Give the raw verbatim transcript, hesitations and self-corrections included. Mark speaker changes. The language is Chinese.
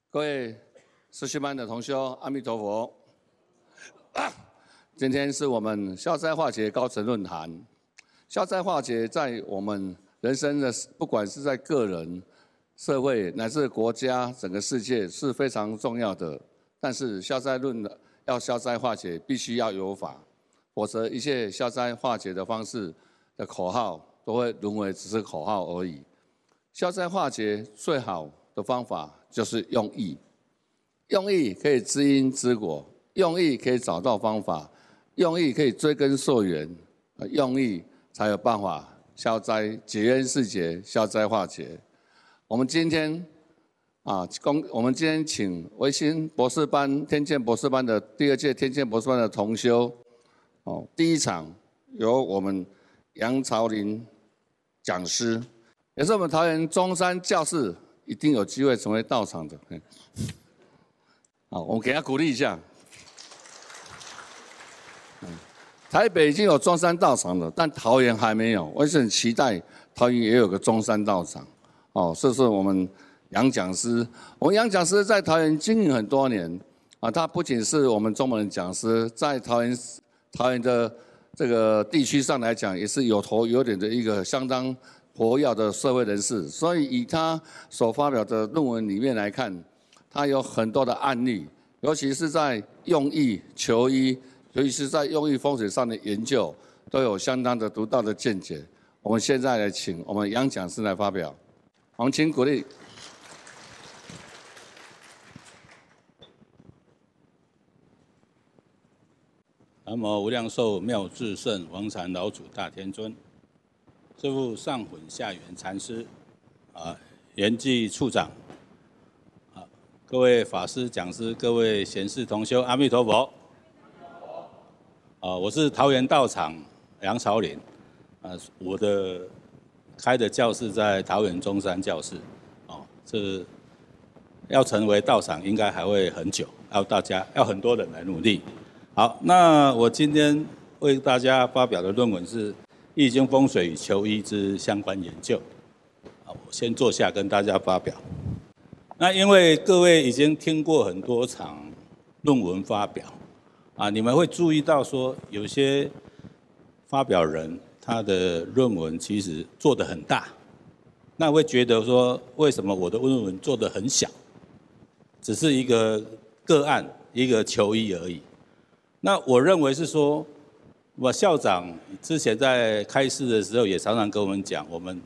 Speaker 1: 各位实习班的同修，阿弥陀佛。啊、今天是我们消灾化解高层论坛。消灾化解在我们人生的，不管是在个人、社会乃至国家、整个世界是非常重要的。但是消灾论要消灾化解，必须要有法，否则一切消灾化解的方式的口号都会沦为只是口号而已。消灾化解最好的方法就是用意，用意可以知因知果，用意可以找到方法，用意可以追根溯源，用意才有办法消灾解冤释结，消灾化解。我们今天啊，公我们今天请维新博士班、天剑博士班的第二届天剑博士班的同修，哦，第一场由我们杨朝林讲师，也是我们桃园中山教士，一定有机会成为道场的。好，我们给他鼓励一下。台北已经有中山道场了，但桃园还没有。我是很期待桃园也有个中山道场。哦，这是我们杨讲师。我们杨讲师在桃园经营很多年啊，他不仅是我们中文讲师，在桃园桃园的这个地区上来讲，也是有头有脸的一个相当活跃的社会人士。所以以他所发表的论文里面来看，他有很多的案例，尤其是在用意求医。尤其是在用意风水上的研究，都有相当的独到的见解。我们现在来请我们杨讲师来发表，我们请鼓励。
Speaker 2: 南无无量寿妙智胜王禅老祖大天尊，师父上混下元禅师，啊，圆寂处长，啊，各位法师讲师，各位贤士同修，阿弥陀佛。啊，我是桃园道场杨朝林，啊，我的开的教室在桃园中山教室，哦，这要成为道场应该还会很久，要大家要很多人来努力。好，那我今天为大家发表的论文是《易经风水与求医之相关研究》，啊，我先坐下跟大家发表。那因为各位已经听过很多场论文发表。啊，你们会注意到说，有些发表人他的论文其实做得很大，那会觉得说，为什么我的论文做得很小，只是一个个案，一个求医而已。那我认为是说，我校长之前在开示的时候也常常跟我们讲，我们